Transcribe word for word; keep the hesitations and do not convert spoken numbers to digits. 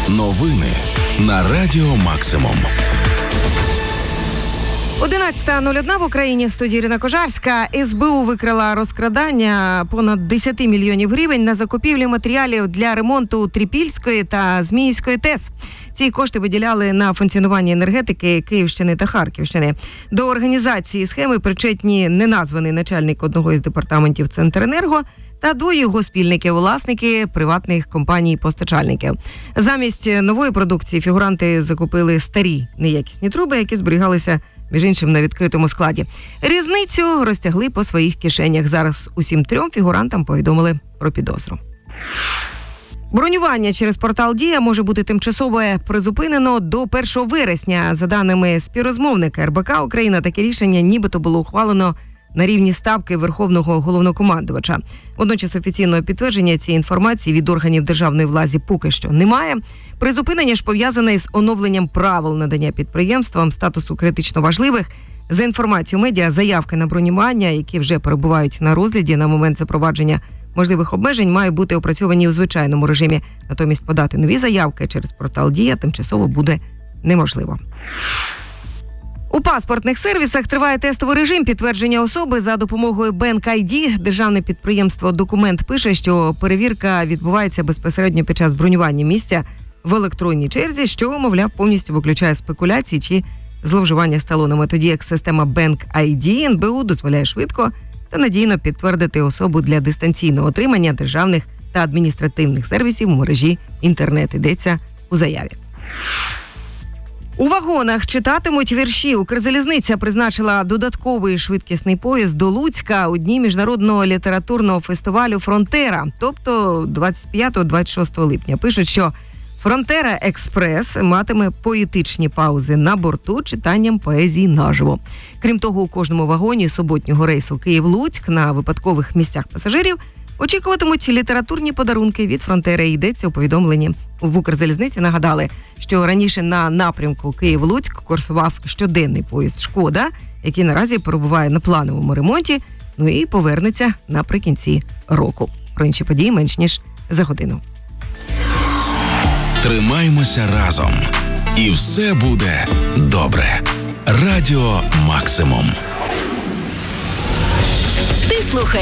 Новини на Радіо Максимум. одинадцята нуль один в Україні, в студії Ірина Кожарська. ес бе у викрила розкрадання понад десять мільйонів гривень на закупівлі матеріалів для ремонту Трипільської та Зміївської ТЕС. Ці кошти виділяли на функціонування енергетики Київщини та Харківщини. До організації схеми причетні неназваний начальник одного із департаментів Центренерго та двоє його спільників, власники приватних компаній-постачальників. Замість нової продукції фігуранти закупили старі неякісні труби, які зберігалися, між іншим, на відкритому складі. Різницю розтягли по своїх кишенях. Зараз усім трьом фігурантам повідомили про підозру. Бронювання через портал «Дія» може бути тимчасово призупинено до першого вересня. За даними співрозмовника ер бе ка Україна, таке рішення нібито було ухвалено на рівні ставки Верховного головнокомандувача. Водночас офіційного підтвердження цієї інформації від органів державної влади поки що немає. Призупинення ж пов'язане із оновленням правил надання підприємствам статусу критично важливих. За інформацією медіа, заявки на бронювання, які вже перебувають на розгляді на момент запровадження можливих обмежень, мають бути опрацьовані у звичайному режимі. Натомість подати нові заявки через портал «Дія» тимчасово буде неможливо. У паспортних сервісах триває тестовий режим підтвердження особи за допомогою Bank ай ді. Державне підприємство «Документ» пише, що перевірка відбувається безпосередньо під час бронювання місця в електронній черзі, що, мовляв, повністю виключає спекуляції чи зловживання з талонами. Тоді як система Bank ай ді ен бе у дозволяє швидко та надійно підтвердити особу для дистанційного отримання державних та адміністративних сервісів у мережі інтернет, йдеться у заяві. У вагонах читатимуть вірші. Укрзалізниця призначила додатковий швидкісний поїзд до Луцька у дні міжнародного літературного фестивалю «Фронтера», тобто двадцять п'ятого - двадцять шостого липня. Пишуть, що «Фронтера Експрес» матиме поетичні паузи на борту читанням поезії наживо. Крім того, у кожному вагоні суботнього рейсу Київ-Луцьк на випадкових місцях пасажирів очікуватимуть літературні подарунки від «Фронтери», йдеться у повідомленні. В Укрзалізниці нагадали, що раніше на напрямку Київ-Луцьк курсував щоденний поїзд «Шкода», який наразі перебуває на плановому ремонті, ну і повернеться наприкінці року. Про інші події менш ніж за годину. Тримаймося разом, і все буде добре. Радіо Максимум. Ти слухаєш